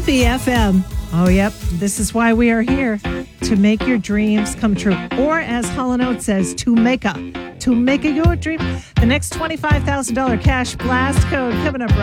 Happy FM. Oh, yep. This is why we are here, to make your dreams come true. Or as Hall & Oates says, to make your dream. The next $25,000 cash blast code coming up right